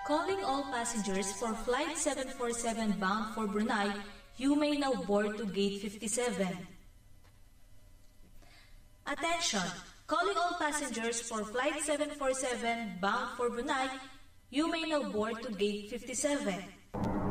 Calling all passengers for Flight 747 bound for Brunei, you may now board to Gate 57. Attention! Calling all passengers for Flight 747 bound for Brunei, you may now board to Gate 57.